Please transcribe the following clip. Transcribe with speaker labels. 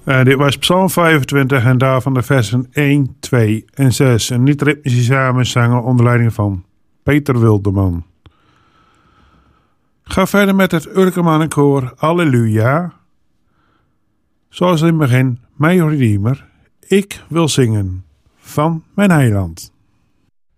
Speaker 1: Dit was Psalm 25 en daarvan de versen 1, 2 en 6. Een niet-ritmische samenzangen onder leiding van Peter Wilderman. Ga verder met het Urkemanenkoor Alleluia. Zoals in het begin, mijn Redeemer, ik wil zingen van mijn heiland.